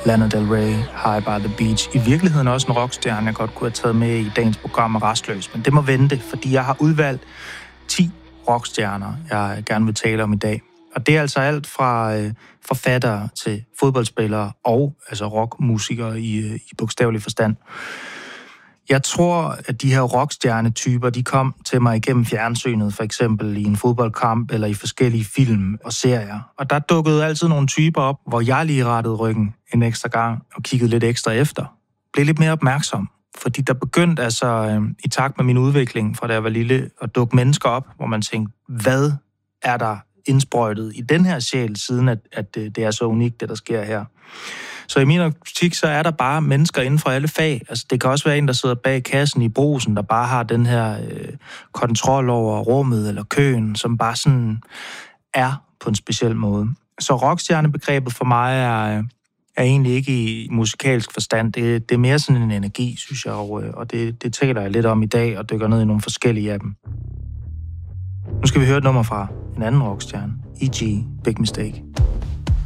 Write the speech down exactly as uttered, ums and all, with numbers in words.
Lana Del Rey, High by the Beach. I virkeligheden også en rockstjerne, jeg godt kunne have taget med i dagens program af Rastløs. Men det må vente, fordi jeg har udvalgt ti rockstjerner, jeg gerne vil tale om i dag. Og det er altså alt fra øh, forfattere til fodboldspillere og altså rockmusikere i, øh, i bogstavelig forstand. Jeg tror, at de her rockstjernetyper, de kom til mig igennem fjernsynet, for eksempel i en fodboldkamp eller i forskellige film og serier. Og der dukkede altid nogle typer op, hvor jeg lige rettede ryggen en ekstra gang og kiggede lidt ekstra efter. Blev lidt mere opmærksom, fordi der begyndte altså øh, i takt med min udvikling, fra da jeg var lille, at dukke mennesker op, hvor man tænkte, hvad er der indsprøjtet i den her sjæl, siden at, at det er så unikt, det der sker her. Så i min optik, så er der bare mennesker inden for alle fag. Altså, det kan også være en, der sidder bag kassen i Brugsen, der bare har den her øh, kontrol over rummet eller køen, som bare sådan er på en speciel måde. Så rockstjernebegrebet for mig er, er egentlig ikke i musikalsk forstand. Det, det er mere sådan en energi, synes jeg, og, og det, det taler jeg lidt om i dag, og dykker ned i nogle forskellige af dem. Nu skal vi høre et nummer fra en anden rockstjerne, E G, Big Mistake.